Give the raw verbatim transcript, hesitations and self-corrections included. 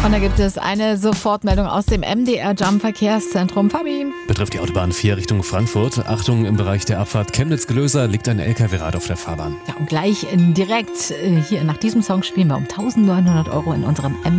Und da gibt es eine Sofortmeldung aus dem M D R-Jump-Verkehrszentrum. Fabi. Betrifft die Autobahn vier Richtung Frankfurt. Achtung, im Bereich der Abfahrt Chemnitz-Gelöser liegt ein L K W-Rad auf der Fahrbahn. Ja, und gleich direkt hier nach diesem Song spielen wir um eintausendneunhundert Euro in unserem M